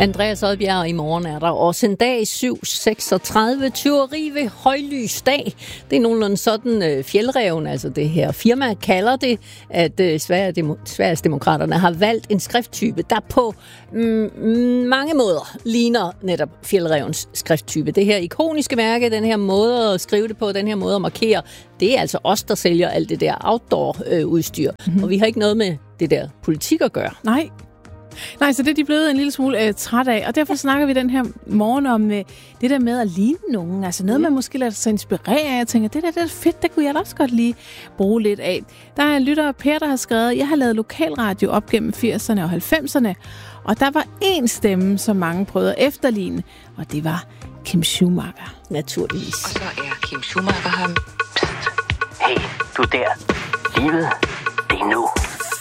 Andreas Odbjerg i morgen er der også en dag 7.36. Tyveri ved højlysdag. Det er nogenlunde sådan Fjeldræven, altså det her firma, kalder det, at Sverigesdemokraterne har valgt en skrifttype, der på mange måder ligner netop Fjeldrævens skrifttype. Det her ikoniske mærke, den her måde at skrive det på, den her måde at markere, det er altså os, der sælger alt det der outdoor-udstyr. Og vi har ikke noget med det der politik at gøre. Nej, så det er de blevet en lille smule træt af, og derfor snakker vi den her morgen om det der med at ligne nogen. Altså noget, man måske lader sig inspirere af. Jeg tænker, det er fedt, det kunne jeg da også godt lige bruge lidt af. Der er en lytter, Per, der har skrevet, jeg har lavet lokalradio op gennem 80'erne og 90'erne, og der var én stemme, som mange prøvede at efterligne, og det var Kim Schumacher. Naturligvis. Og så er Kim Schumacher ham. Hey, du der. Livet, det er nu.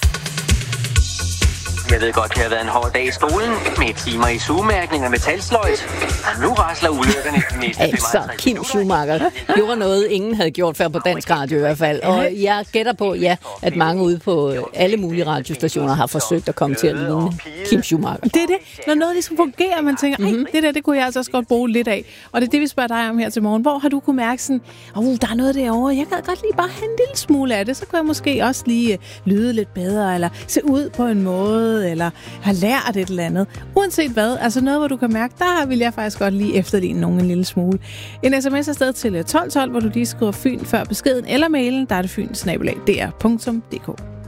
Jeg ved godt, det har været en hård dag i skolen, med timer i sugemærkning og metalsløjt. Og nu rasler ulykkerne de næste 55 Altså, Kim Schumacher gjorde noget, ingen havde gjort før på dansk radio i hvert fald. Og jeg gætter på, at mange ude på alle mulige radiostationer har forsøgt at komme til at ligne Kim Schumacher. Det er det. Når noget ligesom fungerer, man tænker, det kunne jeg altså også godt bruge lidt af. Og det er det, vi spørger dig om her til morgen. Hvor har du kunne mærke sådan, der er noget derovre, jeg kan godt lige bare have en lille smule af det. Så kunne jeg måske også lige lyde lidt bedre, eller se ud på en måde, eller har lært et eller andet. Uanset hvad, altså noget, hvor du kan mærke, der vil jeg faktisk godt lige efterligne nogen en lille smule. En sms afsted til 1212, hvor du lige skriver Fyn før beskeden, eller mailen, der er det fyn@dr.dk.